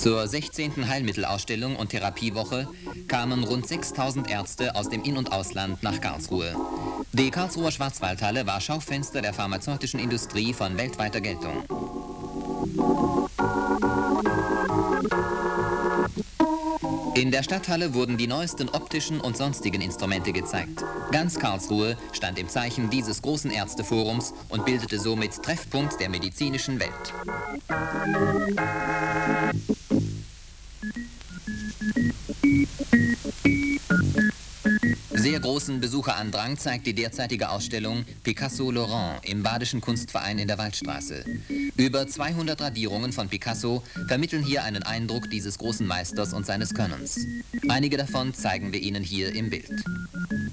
Zur 16. Heilmittelausstellung und Therapiewoche kamen rund 6000 Ärzte aus dem In- und Ausland nach Karlsruhe. Die Karlsruher Schwarzwaldhalle war Schaufenster der pharmazeutischen Industrie von weltweiter Geltung. In der Stadthalle wurden die neuesten optischen und sonstigen Instrumente gezeigt. Ganz Karlsruhe stand im Zeichen dieses großen Ärzteforums und bildete somit Treffpunkt der medizinischen Welt. Sehr großen Besucherandrang zeigt die derzeitige Ausstellung Picasso Laurent im Badischen Kunstverein in der Waldstraße. Über 200 Radierungen von Picasso vermitteln hier einen Eindruck dieses großen Meisters und seines Könnens. Einige davon zeigen wir Ihnen hier im Bild.